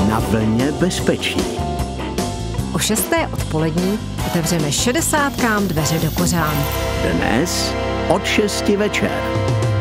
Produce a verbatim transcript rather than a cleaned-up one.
Na vlně bezpečí. O šesté odpolední otevřeme šedesátkám dveře do kořán. Dnes od šesti večer.